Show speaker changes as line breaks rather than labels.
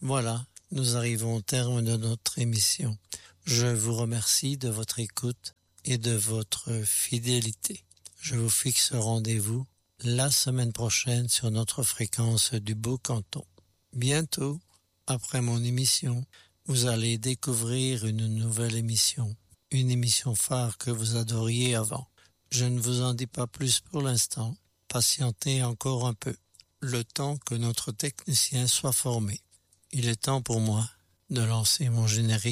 Voilà, nous arrivons au terme de notre émission. Je vous remercie de votre écoute et de votre fidélité. Je vous fixe rendez-vous la semaine prochaine sur notre fréquence du Beau Canton. Bientôt, après mon émission, vous allez découvrir une nouvelle émission, une émission phare que vous adoriez avant. Je ne vous en dis pas plus pour l'instant. Patientez encore un peu, le temps que notre technicien soit formé. Il est temps pour moi de lancer mon générique